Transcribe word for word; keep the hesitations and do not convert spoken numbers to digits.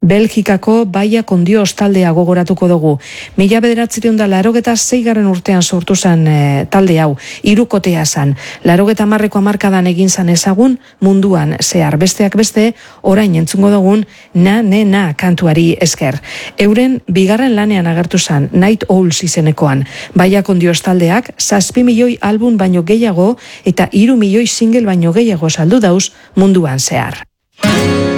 Belgikako Baia Kondio taldea gogoratuko dugu. Mila bederatzireun da larogeta zeigarren urtean sortu zen e, talde hau, hirukotea zen. Larogeta marreko amarkadan egin zan ezagun munduan zehar. Besteak beste, orain entzungo dugun na ne na kantuari esker. Euren bigarren lanean agertu zen, Night Owls izenekoan. Baia Kondio taldeak zazpi milioi album baino gehiago eta hiru milioi single baino gehiago saldu dauz munduan zehar.